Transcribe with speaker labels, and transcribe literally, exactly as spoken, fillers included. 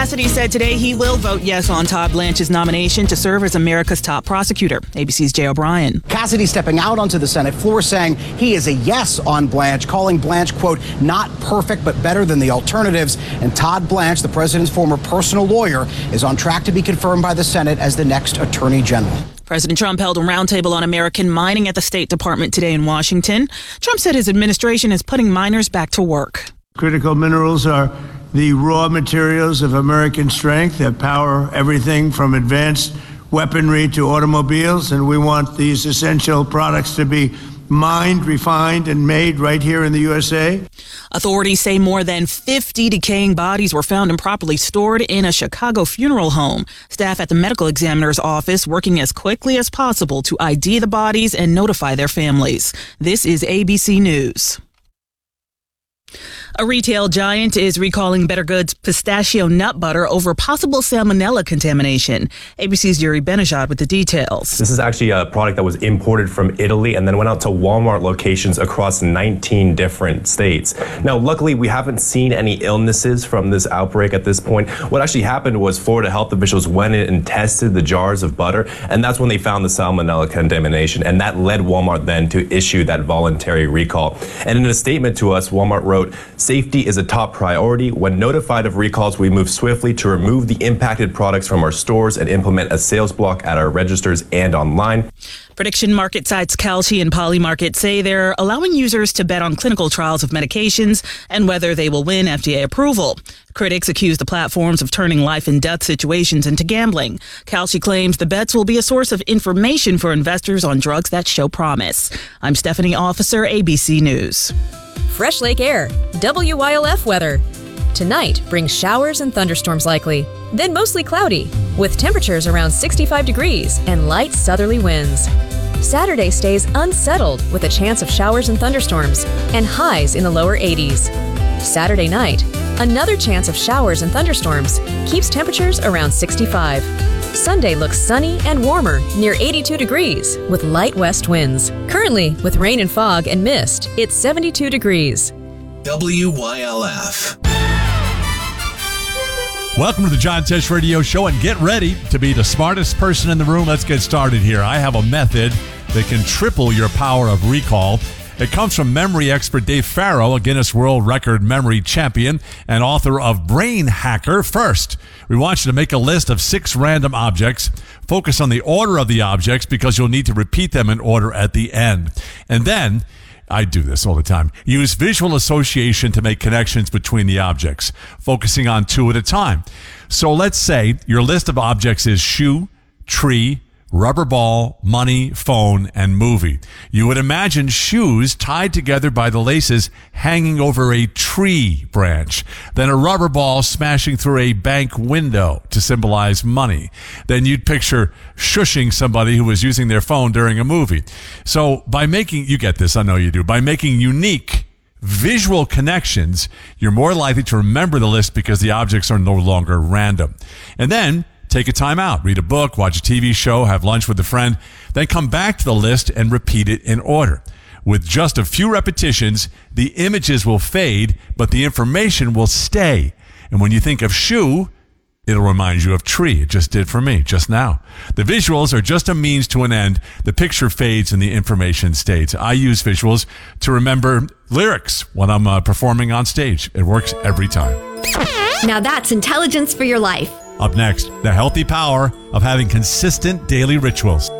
Speaker 1: Cassidy said today he will vote yes on Todd Blanche's nomination to serve as America's top prosecutor. A B C's Jay O'Brien.
Speaker 2: Cassidy stepping out onto the Senate floor saying he is a yes on Blanche, calling Blanche, quote, not perfect, but better than the alternatives. And Todd Blanche, the president's former personal lawyer, is on track to be confirmed by the Senate as the next attorney general.
Speaker 1: President Trump held a roundtable on American mining at the State Department today in Washington. Trump said his administration is putting miners back to work.
Speaker 3: Critical minerals are the raw materials of American strength that power everything from advanced weaponry to automobiles, and we want these essential products to be mined, refined, and made right here in the U S A.
Speaker 1: Authorities say more than fifty decaying bodies were found improperly stored in a Chicago funeral home. Staff at the medical examiner's office working as quickly as possible to I D the bodies and notify their families. This is A B C News. A retail giant is recalling Better Goods pistachio nut butter over possible salmonella contamination. A B C's Yuri Benajad with the details.
Speaker 4: This is actually a product that was imported from Italy and then went out to Walmart locations across nineteen different states. Now, luckily, we haven't seen any illnesses from this outbreak at this point. What actually happened was Florida health officials went in and tested the jars of butter, and that's when they found the salmonella contamination, and that led Walmart then to issue that voluntary recall. And in a statement to us, Walmart wrote, "Safety is a top priority. When notified of recalls, we move swiftly to remove the impacted products from our stores and implement a sales block at our registers and online."
Speaker 1: Prediction market sites Kalshi and Polymarket say they're allowing users to bet on clinical trials of medications and whether they will win F D A approval. Critics accuse the platforms of turning life and death situations into gambling. Kalshi claims the bets will be a source of information for investors on drugs that show promise. I'm Stephanie Officer, A B C News.
Speaker 5: Fresh Lake Air, W Y L F weather. Tonight brings showers and thunderstorms likely, then mostly cloudy, with temperatures around sixty-five degrees and light southerly winds. Saturday stays unsettled with a chance of showers and thunderstorms and highs in the lower eighties. Saturday night, another chance of showers and thunderstorms keeps temperatures around sixty-five. Sunday looks sunny and warmer, near eighty-two degrees, with light west winds. Currently, with rain and fog and mist, it's seventy-two degrees.
Speaker 6: W Y L F.
Speaker 7: Welcome to the John Tesh Radio Show, and get ready to be the smartest person in the room. Let's get started here. I have a method that can triple your power of recall. It comes from memory expert Dave Farrow, a Guinness World Record memory champion and author of Brain Hacker. First, we want you to make a list of six random objects. Focus on the order of the objects because you'll need to repeat them in order at the end. And then, I do this all the time, use visual association to make connections between the objects, focusing on two at a time. So let's say your list of objects is shoe, tree, rubber ball, money, phone, and movie. You would imagine shoes tied together by the laces hanging over a tree branch. Then a rubber ball smashing through a bank window to symbolize money. Then you'd picture shushing somebody who was using their phone during a movie. So by making, you get this, I know you do, by making unique visual connections, you're more likely to remember the list because the objects are no longer random. And then take a time out, read a book, watch a T V show, have lunch with a friend, then come back to the list and repeat it in order. With just a few repetitions, the images will fade, but the information will stay. And when you think of shoe, it'll remind you of tree. It just did for me just now. The visuals are just a means to an end. The picture fades and the information stays. I use visuals to remember lyrics when I'm uh, performing on stage. It works every time.
Speaker 8: Now that's intelligence for your life.
Speaker 7: Up next, the healthy power of having consistent daily rituals.